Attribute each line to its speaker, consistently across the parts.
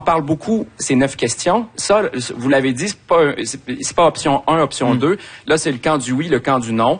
Speaker 1: parle beaucoup, ces 9 questions. Ça, vous l'avez dit, c'est pas option 1, option 2. Là, c'est le camp du oui, le camp du non.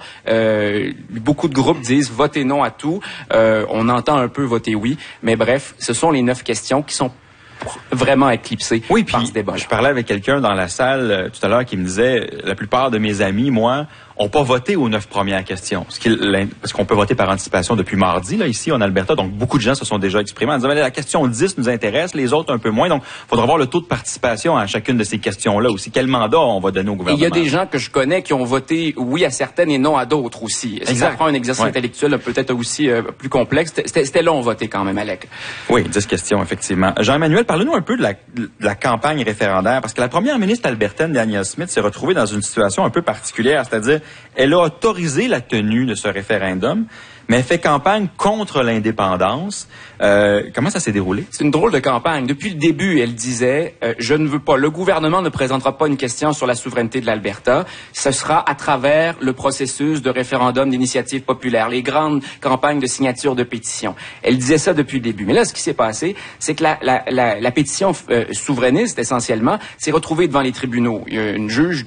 Speaker 1: Beaucoup de groupes disent votez non à tout. On entend un peu voter oui. Mais bref, ce sont les 9 questions qui sont vraiment éclipsées par ce débat.
Speaker 2: Je parlais avec quelqu'un dans la salle tout à l'heure qui me disait, la plupart de mes amis, moi, ont pas voté aux 9 premières questions. Parce qu'on peut voter par anticipation depuis mardi, là, ici, en Alberta. Donc, beaucoup de gens se sont déjà exprimés en disant, la question 10 nous intéresse, les autres un peu moins. Donc, il faudra voir le taux de participation à chacune de ces questions-là aussi. Quel mandat on va donner au gouvernement?
Speaker 1: Il y a des gens que je connais qui ont voté oui à certaines et non à d'autres aussi. Ça prend un exercice intellectuel peut-être aussi plus complexe. C'était long voter quand même, Alec.
Speaker 2: Oui, 10 questions, effectivement. Jean-Emmanuel, parlez-nous un peu de la campagne référendaire, parce que la première ministre albertaine, Danielle Smith, s'est retrouvée dans une situation un peu particulière, c'est-à-dire elle a autorisé la tenue de ce référendum, mais elle fait campagne contre l'indépendance. Comment ça s'est déroulé?
Speaker 1: C'est une drôle de campagne. Depuis le début, elle disait je ne veux pas, le gouvernement ne présentera pas une question sur la souveraineté de l'Alberta. Ce sera à travers le processus de référendum d'initiative populaire, les grandes campagnes de signature de pétitions. Elle disait ça depuis le début. Mais là, ce qui s'est passé, c'est que la pétition souverainiste, essentiellement, s'est retrouvée devant les tribunaux. Il y a une juge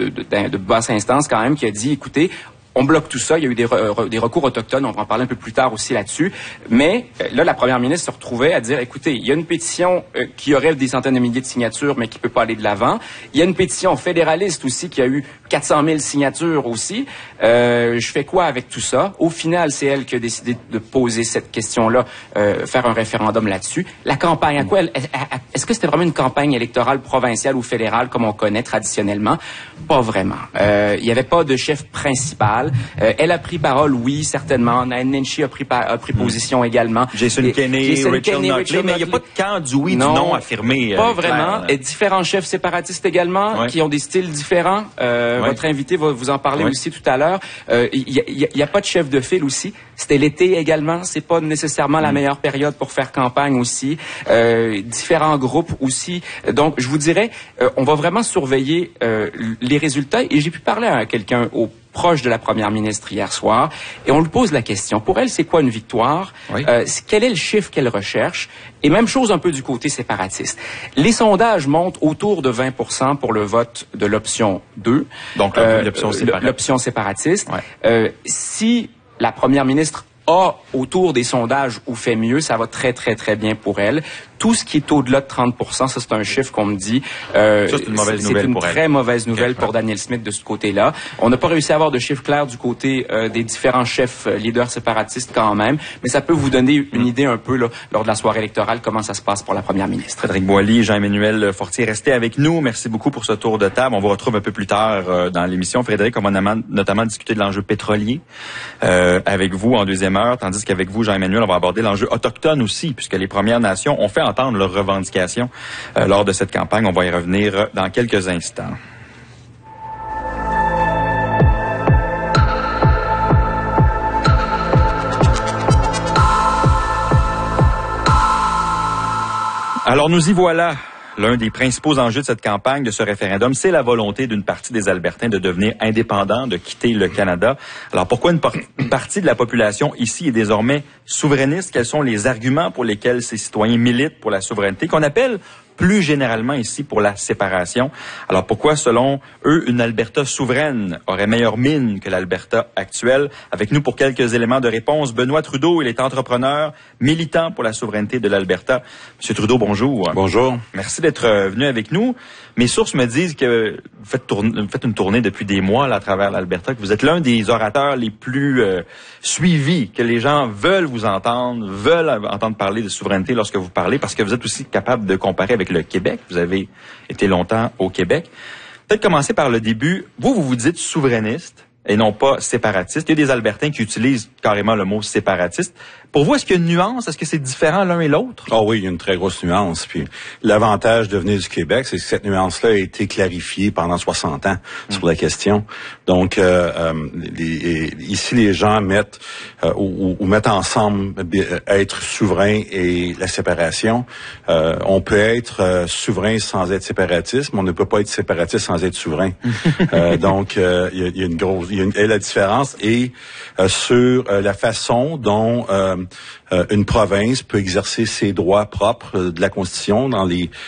Speaker 1: de basse instance, quand même, qui a dit, écoutez, on bloque tout ça. Il y a eu des recours autochtones. On va en parler un peu plus tard aussi là-dessus. Mais là, la première ministre se retrouvait à dire, écoutez, il y a une pétition qui aurait des centaines de milliers de signatures, mais qui peut pas aller de l'avant. Il y a une pétition fédéraliste aussi qui a eu 400 000 signatures aussi. Je fais quoi avec tout ça? Au final, c'est elle qui a décidé de poser cette question-là, faire un référendum là-dessus. La campagne, à quoi est-ce que c'était vraiment une campagne électorale provinciale ou fédérale comme on connaît traditionnellement? Pas vraiment. Il y avait pas de chef principal. Elle a pris parole, oui, certainement. Naheed Nenshi a pris position également.
Speaker 2: Jason Kenney, Rachel Notley, mais il n'y a pas de camp du oui, du non affirmé.
Speaker 1: Pas vraiment. Et différents chefs séparatistes également, qui ont des styles différents. Votre invité va vous en parler aussi tout à l'heure. Il y a pas de chef de file aussi. C'était l'été également. C'est pas nécessairement la meilleure période pour faire campagne aussi. Différents groupes aussi. Donc, je vous dirais, on va vraiment surveiller les résultats. Et j'ai pu parler à quelqu'un proche de la première ministre hier soir, et on lui pose la question. Pour elle, c'est quoi une victoire? Quel est le chiffre qu'elle recherche? Et même chose un peu du côté séparatiste. Les sondages montent autour de 20% pour le vote de l'option 2.
Speaker 2: Donc, l'option séparatiste.
Speaker 1: Si la première ministre a autour des sondages ou fait mieux, ça va très, très, très bien pour elle. Tout ce qui est au-delà de 30%, ça c'est un chiffre qu'on me dit.
Speaker 2: Ça, c'est une mauvaise nouvelle pour elle.
Speaker 1: C'est une très mauvaise nouvelle pour Danielle Smith de ce côté-là. On n'a pas réussi à avoir de chiffres clairs du côté des différents chefs leaders séparatistes quand même, mais ça peut vous donner une idée un peu là, lors de la soirée électorale, comment ça se passe pour la première ministre.
Speaker 2: Frédéric Boily, Jean-Emmanuel Fortier, restez avec nous. Merci beaucoup pour ce tour de table. On vous retrouve un peu plus tard dans l'émission. Frédéric, on va notamment discuter de l'enjeu pétrolier avec vous en deuxième heure, tandis qu'avec vous, Jean-Emmanuel, on va aborder l'enjeu autochtone aussi, puisque les Premières Nations ont fait entendre leurs revendications lors de cette campagne. On va y revenir dans quelques instants. Alors nous y voilà. L'un des principaux enjeux de cette campagne, de ce référendum, c'est la volonté d'une partie des Albertains de devenir indépendants, de quitter le Canada. Alors pourquoi une partie de la population ici est désormais souverainiste? Quels sont les arguments pour lesquels ces citoyens militent pour la souveraineté, qu'on appelle plus généralement ici pour la séparation? Alors pourquoi, selon eux, une Alberta souveraine aurait meilleure mine que l'Alberta actuelle? Avec nous pour quelques éléments de réponse, Benoît Trudeau, il est entrepreneur, militant pour la souveraineté de l'Alberta. Monsieur Trudeau, bonjour.
Speaker 3: Bonjour.
Speaker 2: Merci d'être venu avec nous. Mes sources me disent que vous faites une tournée depuis des mois là, à travers l'Alberta, que vous êtes l'un des orateurs les plus suivis, que les gens veulent vous entendre, veulent entendre parler de souveraineté lorsque vous parlez, parce que vous êtes aussi capable de comparer avec le Québec. Vous avez été longtemps au Québec. Peut-être commencer par le début. Vous dites souverainiste et non pas séparatiste. Il y a des Albertains qui utilisent carrément le mot séparatiste. Pour vous, est-ce qu'il y a une nuance? Est-ce que c'est différent l'un et l'autre?
Speaker 3: Ah oui, il y a une très grosse nuance. Puis l'avantage de venir du Québec, c'est que cette nuance-là a été clarifiée pendant 60 ans sur la question. Donc, ici, les gens mettent ou mettent ensemble être souverain et la séparation. On peut être souverain sans être séparatiste, mais on ne peut pas être séparatiste sans être souverain. Donc, il y a une grosse, la différence est sur la façon dont une province peut exercer ses droits propres de la Constitution dans les